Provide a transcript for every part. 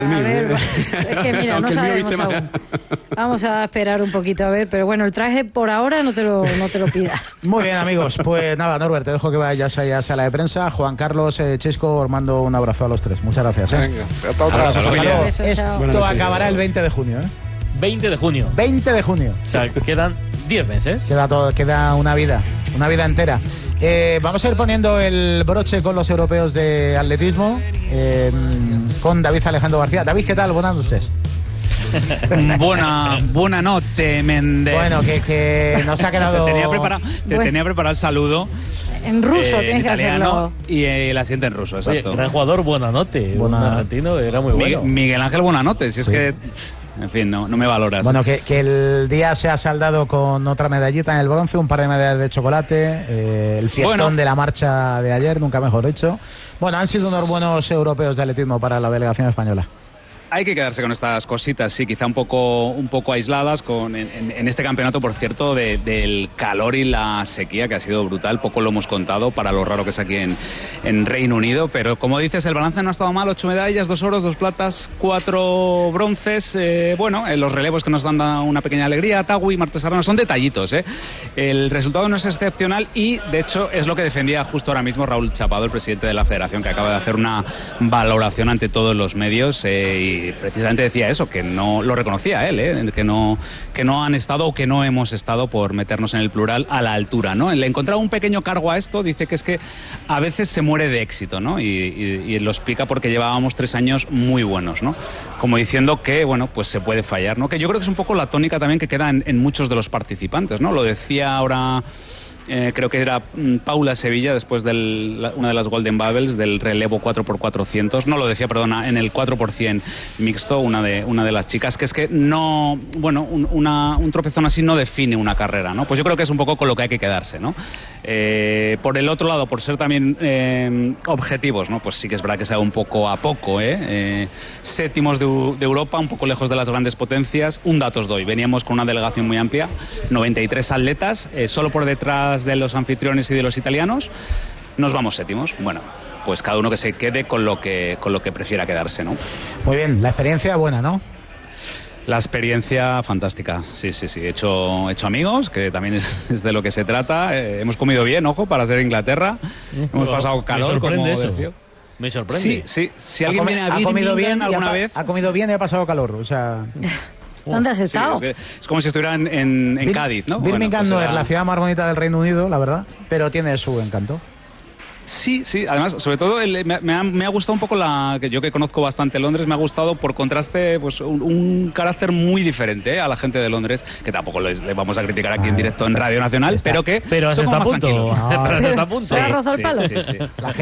A ver, es que mira, no sabemos aún. Vamos a esperar un poquito a ver, pero bueno, el traje por ahora no te lo pidas. Muy bien, amigos, pues nada, Norbert, te dejo que vayas ahí a sala de prensa. Juan Carlos, Chisco, os mando un abrazo a los tres. Muchas gracias. Venga, hasta otra vez. Esto acabará el 20 de junio, ¿eh? 20 de junio. 20 de junio. O sea, quedan 10 meses. Queda una vida entera. Vamos a ir poniendo el broche con los europeos de atletismo, con David Alejandro García. David, ¿qué tal? Buenas noches. Buena noche, Méndez. Bueno, que nos ha quedado... Te tenía preparado el saludo. En ruso tienes que hacerlo. Y el asiento en ruso, exacto. Oye, el jugador Buonanotte, un argentino, era muy bueno. Miguel Ángel Buonanotte, si es que... En fin, no me valoras. Bueno, que el día se ha saldado con otra medallita en el bronce, un par de medallas de chocolate, el fiestón de la marcha de ayer, nunca mejor dicho. Bueno, han sido unos buenos europeos de atletismo para la delegación española. Hay que quedarse con estas cositas, sí, quizá un poco aisladas en este campeonato, por cierto, del calor y la sequía, que ha sido brutal. Poco lo hemos contado para lo raro que es aquí en Reino Unido, pero como dices, el balance no ha estado mal. 8 medallas, 2 oros, 2 platas, 4 bronces. Los relevos que nos dan una pequeña alegría. Tagui, Martes Arana, son detallitos. El resultado no es excepcional y, de hecho, es lo que defendía justo ahora mismo Raúl Chapado, el presidente de la federación, que acaba de hacer una valoración ante todos los medios y precisamente decía eso, que no lo reconocía él, que no han estado o que no hemos estado, por meternos en el plural, a la altura, ¿no? Le encontraba un pequeño cargo a esto, dice que es que a veces se muere de éxito, ¿no? Y lo explica porque llevábamos 3 años muy buenos, ¿no? Como diciendo que, bueno, pues se puede fallar, ¿no? Que yo creo que es un poco la tónica también que queda en muchos de los participantes, ¿no? Lo decía ahora... creo que era Paula Sevilla, después de una de las Golden Bubbles, del relevo 4x400, no lo decía, perdona, en el 4% mixto, una de las chicas, que es que no, bueno, un tropezón así no define una carrera, ¿no? Pues yo creo que es un poco con lo que hay que quedarse, ¿no? Por el otro lado, por ser también objetivos, ¿no? Pues sí que es verdad que se va un poco a poco, séptimos de Europa, un poco lejos de las grandes potencias. Un dato os doy, veníamos con una delegación muy amplia, 93 atletas, solo por detrás de los anfitriones y de los italianos, nos vamos séptimos. Bueno, pues cada uno que se quede con lo que prefiera quedarse, ¿no? Muy bien, la experiencia buena, ¿no? La experiencia fantástica, sí. He hecho amigos, que también es de lo que se trata. Hemos comido bien, ojo, para ser Inglaterra. Hemos pasado calor, como decía. Me sorprende. Sí. Si alguien viene a Birmingham alguna vez... Ha comido bien y ha pasado calor, o sea... ¿Dónde has estado? Sí, es como si estuviera en Cádiz, ¿no? Birmingham no es la ciudad más bonita del Reino Unido, la verdad, pero tiene su encanto. Sí, además, sobre todo me ha gustado un poco que yo que conozco bastante Londres, me ha gustado por contraste pues un carácter muy diferente a la gente de Londres, que tampoco le vamos a criticar aquí en directo en Radio Nacional, pero se está a punto. ¿Se ha rozado el palo? Sí. La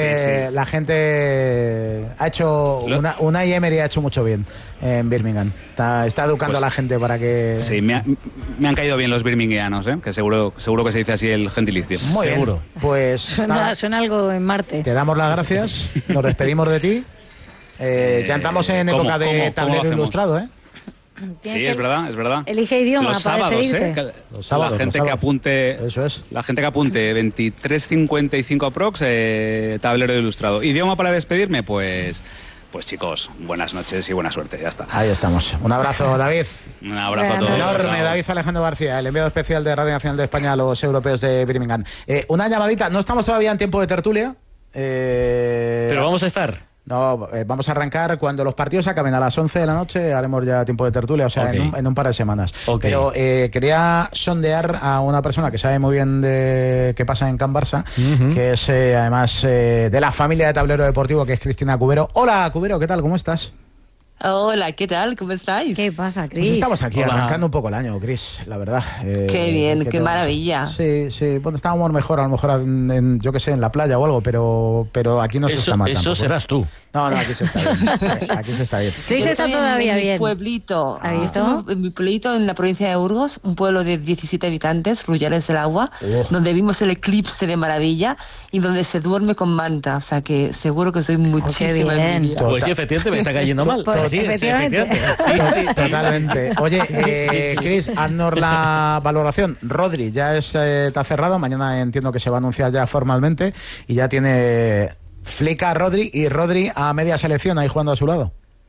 gente ha hecho una Emery ha hecho mucho bien en Birmingham. Está educando a la gente para que... Sí, me han caído bien los birminghanos, que seguro que se dice así el gentilicio. Muy seguro. Bien. Pues suena algo en Marte. Te damos las gracias, nos despedimos de ti. Ya estamos en época de tablero ilustrado, Sí, es verdad. Elige idioma los para sábados, despedirte. Los sábados, la gente que apunte. Eso es. La gente que apunte 23.55 aprox, tablero ilustrado. Idioma para despedirme, pues chicos, buenas noches y buena suerte, ya está. Ahí estamos. Un abrazo, David. Un abrazo a todos. Enorme, David Alejandro García, el enviado especial de Radio Nacional de España a los europeos de Birmingham. Una llamadita, no estamos todavía en tiempo de tertulia. Pero vamos a estar. No, vamos a arrancar cuando los partidos acaben a las 11 de la noche, haremos ya tiempo de tertulia, o sea, okay. en un par de semanas. Okay. Pero quería sondear a una persona que sabe muy bien de qué pasa en Can Barça, que es además de la familia de Tablero Deportivo, que es Cristina Cubero. Hola, Cubero, ¿qué tal? ¿Cómo estás? Hola, ¿qué tal? ¿Cómo estáis? ¿Qué pasa, Cris? Pues estamos aquí arrancando un poco el año, Cris, la verdad. Qué bien, qué maravilla. Sí. Bueno, estábamos mejor, a lo mejor, yo qué sé, en la playa o algo, pero aquí no se está mal. Eso serás tú. No, aquí se está bien. Aquí se está bien. Cris está todavía bien. Mi pueblito. ¿Esto? En mi pueblito, en la provincia de Burgos, un pueblo de 17 habitantes, Rullales del Agua, donde vimos el eclipse de maravilla y donde se duerme con manta. O sea que seguro que soy muchísimo envidia. Pues sí, efectivamente, me está cayendo mal. Pues sí, efectivamente. Sí. Totalmente. Oye, Cris, haznos la valoración. Rodri ya está cerrado. Mañana entiendo que se va a anunciar ya formalmente y ya tiene Flick a Rodri y Rodri a media selección ahí jugando a su lado.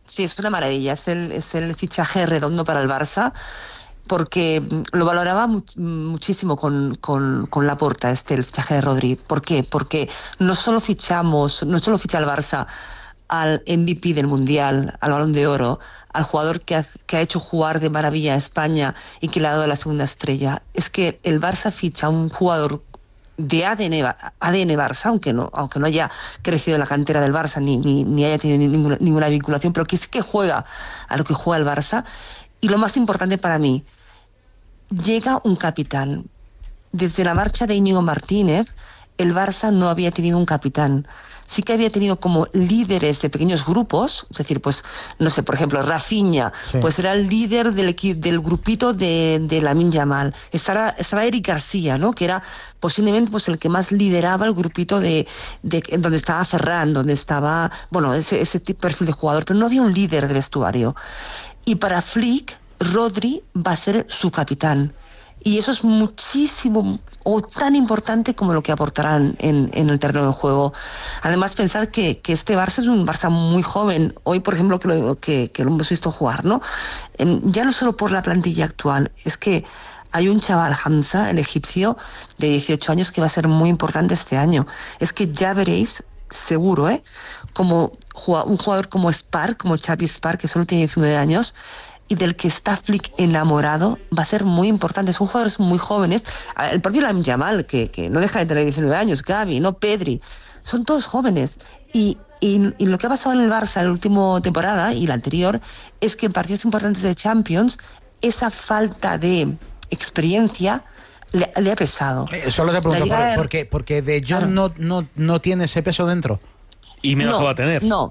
Sí, es una maravilla. Es el fichaje redondo para el Barça, porque lo valoraba muchísimo con Laporta, el fichaje de Rodri. ¿Por qué? Porque no solo ficha el Barça al MVP del Mundial, al Balón de Oro, al jugador que ha hecho jugar de maravilla a España y que le ha dado la segunda estrella. Es que el Barça ficha a un jugador de ADN Barça, aunque no haya crecido en la cantera del Barça ni haya tenido ninguna vinculación, pero que sí que juega a lo que juega el Barça. Y lo más importante para mí, llega un capitán. Desde la marcha de Íñigo Martínez, el Barça no había tenido un capitán. Sí que había tenido como líderes de pequeños grupos, es decir, pues, no sé, por ejemplo, Rafinha, pues era el líder del grupito de Lamine Yamal. Estaba Eric García, ¿no? Que era posiblemente pues el que más lideraba el grupito de donde estaba Ferran, donde estaba, bueno, ese perfil de jugador, pero no había un líder de vestuario. Y para Flick, Rodri va a ser su capitán. Y eso es muchísimo o tan importante como lo que aportarán en el terreno de juego. Además, pensad que este Barça es un Barça muy joven. Hoy, por ejemplo, que lo hemos visto jugar, ¿no? Ya no solo por la plantilla actual, es que hay un chaval, Hamza, el egipcio, de 18 años, que va a ser muy importante este año. Es que ya veréis, seguro, como un jugador como Xavi Spark, que solo tiene 19 años, y del que está Flick enamorado, va a ser muy importante. Son jugadores muy jóvenes. El propio Lamine Yamal, que no deja de tener 19 años, Gavi, no Pedri, son todos jóvenes. Y lo que ha pasado en el Barça la última temporada y la anterior es que en partidos importantes de Champions, esa falta de experiencia le ha pesado. Solo te pregunto, porque De Jong no tiene ese peso dentro. Y menos que va a tener. No,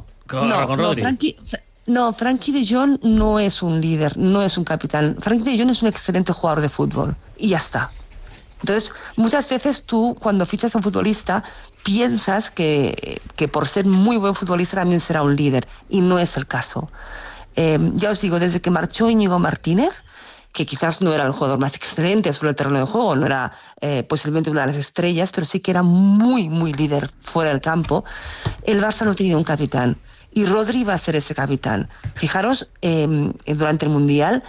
Frenkie de Jong no es un líder, no es un capitán. Frenkie de Jong es un excelente jugador de fútbol y ya está. Entonces, muchas veces tú, cuando fichas a un futbolista, piensas que por ser muy buen futbolista también será un líder, y no es el caso. Ya os digo, desde que marchó Íñigo Martínez, que quizás no era el jugador más excelente sobre el terreno de juego, no era posiblemente una de las estrellas, pero sí que era muy, muy líder fuera del campo, el Barça no ha tenido un capitán. Y Rodri va a ser ese capitán. Fijaros, durante el Mundial,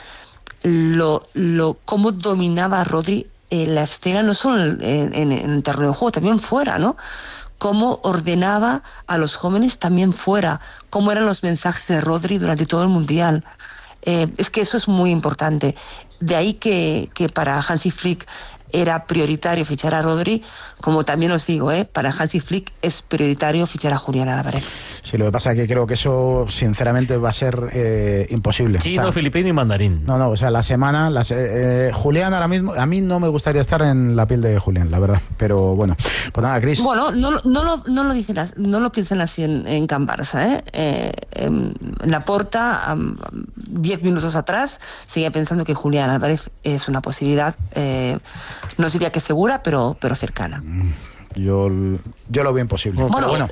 cómo dominaba Rodri la escena, no solo en el terreno de juego, también fuera, ¿no? Cómo ordenaba a los jóvenes también fuera, cómo eran los mensajes de Rodri durante todo el Mundial. Es que eso es muy importante. De ahí que para Hansi Flick era prioritario fichar a Rodri, como también os digo, para Hansi Flick es prioritario fichar a Julián Álvarez. Sí, lo que pasa es que creo que eso sinceramente va a ser imposible. Chino, filipino y mandarín. No, o sea, la semana Julián ahora mismo, a mí no me gustaría estar en la piel de Julián, la verdad, pero bueno, pues nada, Cris. Bueno, no lo piensen así en Can Barça, Laporta 10 minutos atrás seguía pensando que Julián Álvarez es una posibilidad, no diría que segura, pero cercana. Yo lo veo imposible. Bueno,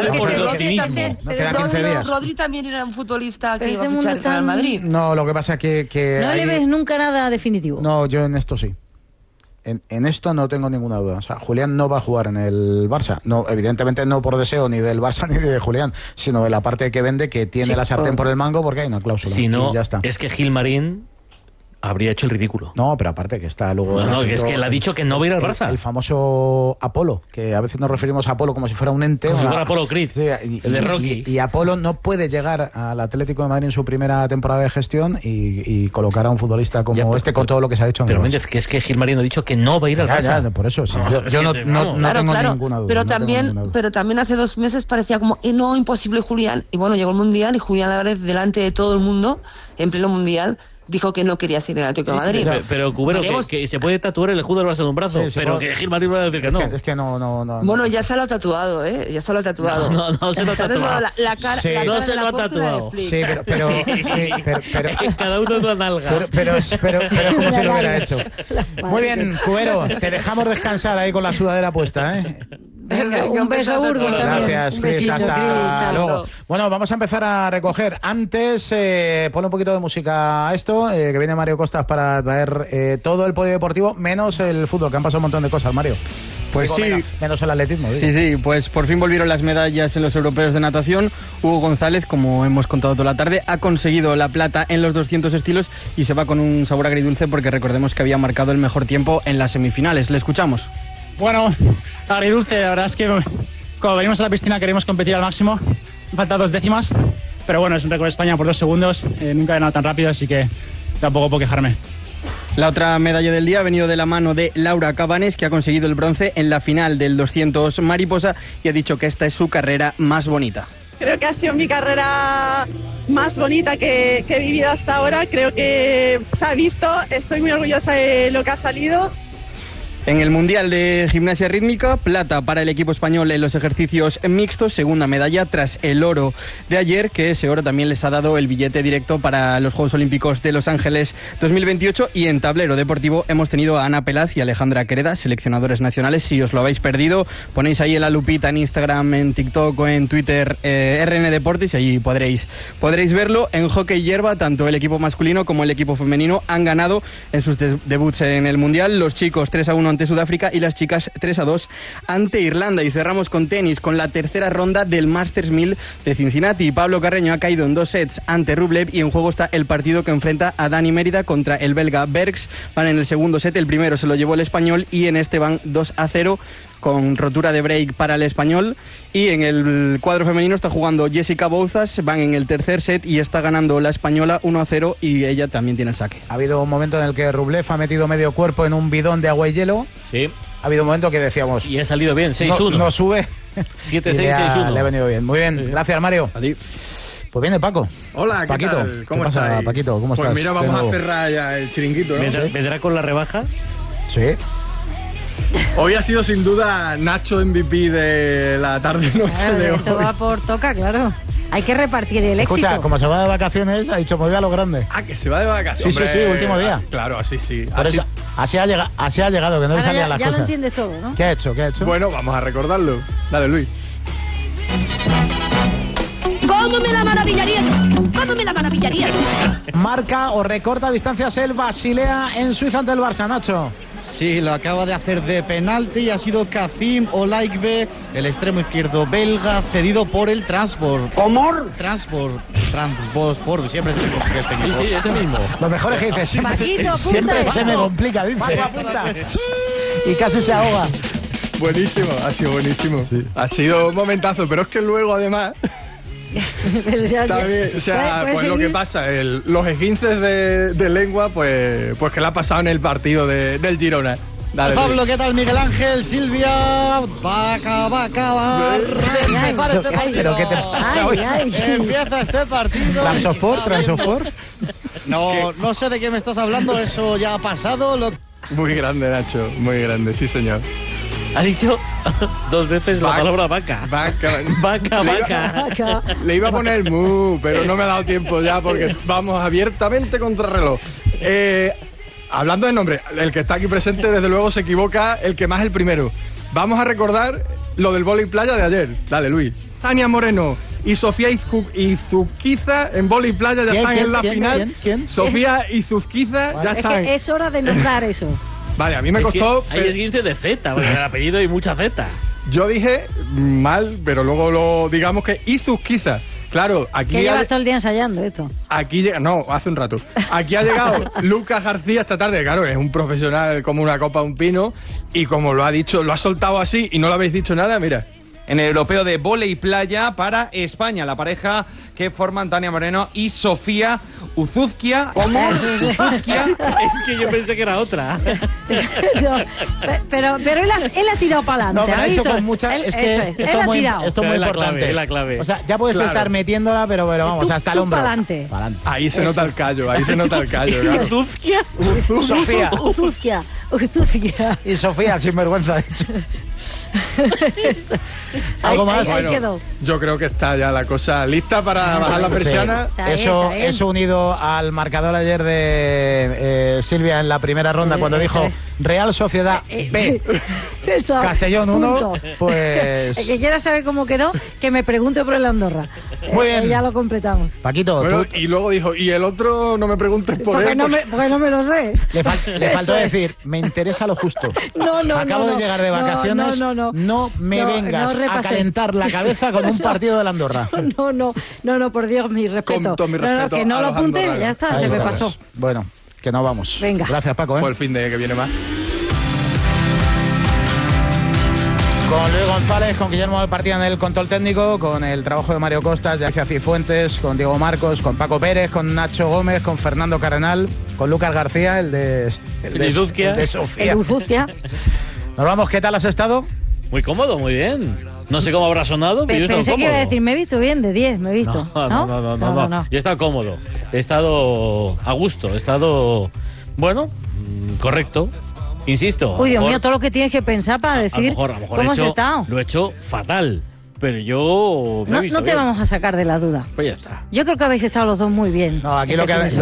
pero Rodri también era un futbolista que iba a fichar para el Madrid. No, lo que pasa es que no le ves nunca nada definitivo. No, yo en esto sí. En esto no tengo ninguna duda. O sea, Julián no va a jugar en el Barça. No, evidentemente no por deseo ni del Barça ni de Julián, sino de la parte que vende, que tiene la sartén por el mango porque hay una cláusula. Si no, ya está. Es que Gilmarín habría hecho el ridículo. No, pero aparte que está luego... No, es que él ha dicho que no va a ir al Barça. El famoso Apolo, que a veces nos referimos a Apolo como si fuera un ente. Como si fuera Apolo Creed, sí, el de Rocky. Y Apolo no puede llegar al Atlético de Madrid en su primera temporada de gestión y colocar a un futbolista como con todo lo que se ha hecho en el Barça. Pero Méndez, que es que Gilmarín ha dicho que no va a ir al Barça. Ya, por eso, sí. Yo no tengo ninguna duda. Pero también hace 2 meses parecía como, no, imposible Julián. Y bueno, llegó el Mundial y Julián Álvarez, delante de todo el mundo, en pleno Mundial, dijo que no quería seguir en el Atlético de Madrid. Pero Cubero, que se puede tatuar el escudo del Barça en un brazo, pero que Gilmarín va a decir que no. Es que no. Bueno, ya se lo ha tatuado, Ya se lo ha tatuado. No se lo ha tatuado. La cara no se lo ha tatuado. Sí, pero cada uno una nalga. Pero como si lo hubiera hecho. Muy bien, Cubero, te dejamos descansar ahí con la sudadera puesta, Venga, un beso, Burgos. Gracias, Cris. Hasta luego. Bueno, vamos a empezar a recoger. Antes, ponle un poquito de música a esto, que viene Mario Costas para traer todo el polideportivo, menos el fútbol, que han pasado un montón de cosas, Mario. Pues digo, sí. Menos el atletismo. Digo. Sí, pues por fin volvieron las medallas en los europeos de natación. Hugo González, como hemos contado toda la tarde, ha conseguido la plata en los 200 estilos y se va con un sabor agridulce porque recordemos que había marcado el mejor tiempo en las semifinales. Le escuchamos. Bueno, agridulce, la verdad es que cuando venimos a la piscina queremos competir al máximo. Me faltan 2 décimas, pero bueno, es un récord de España por 2 segundos. Nunca he ganado tan rápido, así que tampoco puedo quejarme. La otra medalla del día ha venido de la mano de Laura Cabanes, que ha conseguido el bronce en la final del 200 mariposa y ha dicho que esta es su carrera más bonita. Creo que ha sido mi carrera más bonita que he vivido hasta ahora. Creo que se ha visto, estoy muy orgullosa de lo que ha salido. En el Mundial de Gimnasia Rítmica, plata para el equipo español en los ejercicios mixtos, segunda medalla tras el oro de ayer, que ese oro también les ha dado el billete directo para los Juegos Olímpicos de Los Ángeles 2028. Y en tablero deportivo hemos tenido a Ana Pelaz y Alejandra Quereda, seleccionadores nacionales. Si os lo habéis perdido, ponéis ahí en la lupita en Instagram, en TikTok o en Twitter RN Deportes y allí podréis verlo. En hockey hierba, tanto el equipo masculino como el equipo femenino han ganado en sus debuts en el Mundial. Los chicos 3-1 ante Sudáfrica y las chicas 3-2 ante Irlanda. Y cerramos con tenis, con la tercera ronda del Masters 1000 de Cincinnati. Pablo Carreño ha caído en 2 sets ante Rublev y en juego está el partido que enfrenta a Dani Mérida contra el belga Bergs. Van en el segundo set, el primero se lo llevó el español y en este van 2-0 con rotura de break para el español. Y en el cuadro femenino está jugando Jessica Bouzas, van en el tercer set y está ganando la española 1-0 y ella también tiene el saque. Ha habido un momento en el que Rublev ha metido medio cuerpo en un bidón de agua y hielo. Sí. Ha habido un momento que decíamos... Y ha salido bien, 6-1. No sube. 7-6, 6-1. Le ha venido bien. Muy bien, gracias Mario. A ti. Pues viene Paco. Hola, ¿qué Paquito, tal? ¿Cómo ¿qué pasa, estáis? Paquito? ¿Cómo estás? Pues mira, vamos a cerrar ya el chiringuito, ¿no? ¿Vendrá con la rebaja? Sí. Hoy ha sido sin duda Nacho MVP de la tarde-noche de hoy. Esto va por toca, claro. Hay que repartir el éxito. Escucha, como se va de vacaciones, ha dicho, me voy a lo grande. Ah, que se va de vacaciones. Sí, último día. Claro, así sí. Así ha llegado, que no le salían las ya cosas. Ya lo entiendes todo, ¿no? ¿Qué ha hecho? Bueno, vamos a recordarlo. Dale, Luis. ¿Cómo me la maravillaría? ¿Cómo me la maravillaría? Marca o recorta distancias el Basilea en Suiza ante el Barça, Nacho. Sí, lo acaba de hacer de penalti y ha sido Kazim Olaigbe, el extremo izquierdo belga, cedido por el Transport. ¿Cómo? Transport, siempre se me complica este equipo. Sí, ese mismo. Lo mejor es que dice, Paquito, siempre apunta, se me complica, dice. Y casi se ahoga. Buenísimo, ha sido buenísimo. Sí. Ha sido un momentazo, pero es que luego además... También, o sea, pues lo que pasa, los esguinces de lengua, pues que le ha pasado en el partido del Girona. Dale, Pablo, ¿qué tal? Miguel Ángel, Silvia, va a acabar de empezar este partido. ¿Pero qué te pasa? Empieza este partido. ¿Transport? No sé de qué me estás hablando, eso ya ha pasado. Muy grande, Nacho, muy grande, sí señor. Ha dicho 2 veces la palabra vaca. Vaca. Le iba a poner mu, pero no me ha dado tiempo ya porque vamos abiertamente contra reloj. Hablando de nombre, el que está aquí presente desde luego se equivoca, el que más el primero. Vamos a recordar lo del vóley playa de ayer. Dale, Luis. Tania Moreno y Sofía Izuzquiza en vóley playa ya están en la final. ¿Quién? Sofía Izuzquiza ya están. Es que es hora de nombrar eso. Vale, a mí me costó... Hay esguince de Z, porque el apellido hay mucha Z. Yo dije mal, pero luego lo digamos que Izuzquiza. Claro, aquí... Que llevas todo el día ensayando esto. Aquí llega... No, hace un rato. Aquí ha llegado Lucas García esta tarde. Claro, es un profesional como una copa de un pino. Y como lo ha dicho, lo ha soltado así y no lo habéis dicho nada, mira. En el europeo de vóley playa para España, la pareja que forman Tania Moreno y Sofía Uzuzquia. ¿Cómo? Uzuzquia. Es que yo pensé que era otra. Pero él ha tirado para adelante. No, pero ha hecho con mucha... Es que esto es muy importante. La clave. O sea, ya puedes estar metiéndola, pero vamos, hasta el hombro. Pa'lante. Ahí se nota el callo, Claro. ¿Uzuzquia? Sofía. Uzuzquia. Y Sofía, sinvergüenza, ha dicho. ¿Algo más? Bueno, yo creo que está ya la cosa lista para bajar la persiana. Sí. Eso unido al marcador ayer de Silvia en la primera ronda, cuando dijo Real Sociedad B, Castellón 1, pues... El que quiera saber cómo quedó, que me pregunte por el Andorra. Muy bien. Ya lo completamos. Paquito, bueno, y luego dijo, y el otro no me preguntes por él. Porque no me lo sé. Le faltó decir, me interesa lo justo. Acabo de llegar de vacaciones, no me vengas a calentar la cabeza con un partido del Andorra. No, por Dios, mi respeto. Con todo mi respeto que no lo apunte, ya está, se me pasó. Bueno, que no vamos. Venga. Gracias, Paco. Por el fin de que viene más. Con Luis González, con Guillermo Alpartía en el control técnico, con el trabajo de Mario Costas, de Alicia Cifuentes, con Diego Marcos, con Paco Pérez, con Nacho Gómez, con Fernando Cardenal, con Lucas García, el de Sofía. Nos vamos, ¿qué tal has estado? Muy cómodo, muy bien. No sé cómo habrá sonado, pero yo he estado Pensé cómodo. que iba a decir, me he visto bien, de 10, me he visto. No. Yo he estado cómodo, he estado a gusto, he estado, bueno, correcto. Insisto. Uy, Dios mío, todo lo que tienes que pensar para decir a lo mejor cómo has estado. Lo he hecho fatal, pero yo no te vamos a sacar de la duda. Pues ya está. Yo creo que habéis estado los dos muy bien. No, aquí lo que hace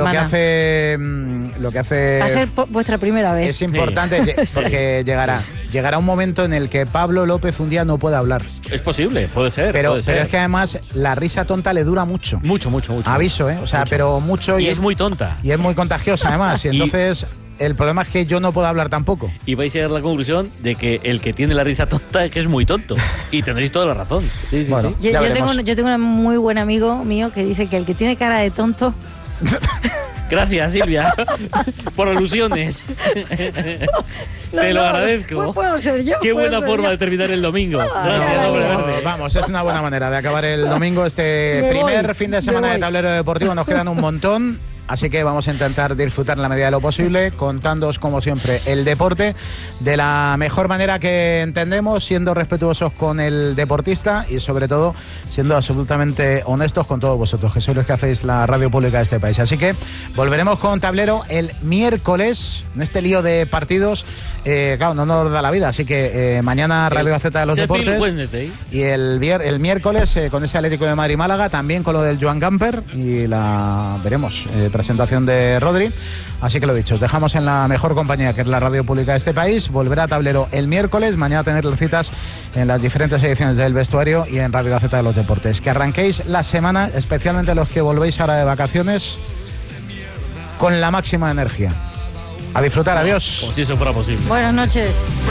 va a ser vuestra primera vez. Es importante porque llegará un momento en el que Pablo López un día no pueda hablar. Es posible, puede ser. Pero es que además la risa tonta le dura mucho. Mucho. Aviso, ¿eh? O sea, pero mucho. Y es muy tonta. Y es muy contagiosa además. Y entonces... El problema es que yo no puedo hablar tampoco. Y vais a llegar a la conclusión de que el que tiene la risa tonta es que es muy tonto. Y tendréis toda la razón. Sí. Yo tengo un muy buen amigo mío que dice que el que tiene cara de tonto... Gracias, Silvia, por alusiones. Te lo agradezco. No puedo ser yo. Qué buena forma de terminar el domingo. Gracias, hombre. Vamos, es una buena manera de acabar el domingo. Este primer fin de semana de Tablero Deportivo. Nos quedan un montón. Así que vamos a intentar disfrutar en la medida de lo posible, contándoos, como siempre, el deporte de la mejor manera que entendemos, siendo respetuosos con el deportista y, sobre todo, siendo absolutamente honestos con todos vosotros, que sois los que hacéis la radio pública de este país. Así que volveremos con Tablero el miércoles, en este lío de partidos. Claro, no nos da la vida, así que mañana Radio Gaceta de los Deportes. Y el miércoles con ese Atlético de Madrid-Málaga, también con lo del Joan Gamper, y la veremos. Presentación de Rodri, así que lo dicho, os dejamos en la mejor compañía, que es la radio pública de este país. Volverá a Tablero el miércoles, mañana tener las citas en las diferentes ediciones del Vestuario y en Radio Gaceta de los Deportes. Que arranquéis la semana, especialmente los que volvéis ahora de vacaciones, con la máxima energía. A disfrutar, adiós. Como si eso fuera posible. Buenas noches.